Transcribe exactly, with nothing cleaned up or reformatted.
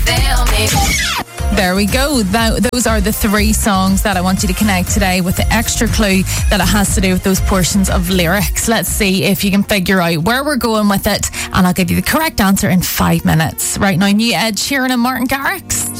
There we go. That, those are the three songs that I want you to connect today, with the extra clue that it has to do with those portions of lyrics. Let's see if you can figure out where we're going with it, and I'll give you the correct answer in five minutes. Right now, new Ed Sheeran and Martin Garrix.